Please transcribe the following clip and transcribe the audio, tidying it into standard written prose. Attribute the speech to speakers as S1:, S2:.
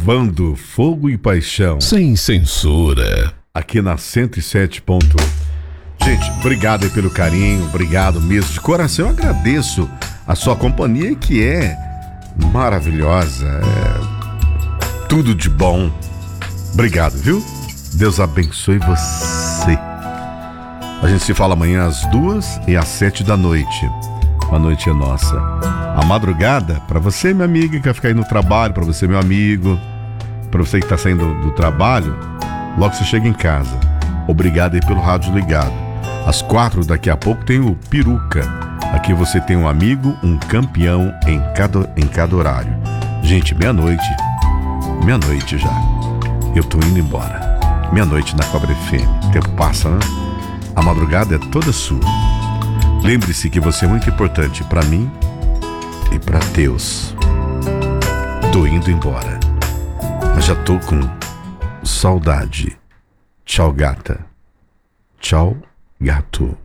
S1: Gravando Fogo e Paixão.
S2: Sem censura.
S1: Aqui na 107. Gente, obrigado aí pelo carinho, obrigado mesmo. De coração eu agradeço a sua companhia, que é maravilhosa, é tudo de bom. Obrigado, viu? Deus abençoe você. A gente se fala amanhã às 2 e às 7 da noite. A noite é nossa. A madrugada, pra você, minha amiga, que vai ficar aí no trabalho, pra você, meu amigo, pra você que tá saindo do trabalho, logo que você chega em casa. Obrigado aí pelo rádio ligado. Às 4 daqui a pouco tem o Peruca. Aqui você tem um amigo, um campeão em cada horário. Gente, meia-noite já. Eu tô indo embora. Meia-noite na Cobra FM. O tempo passa, né? A madrugada é toda sua. Lembre-se que você é muito importante pra mim e pra Deus. Tô indo embora. Mas já tô com saudade. Tchau, gata. Tchau, gato.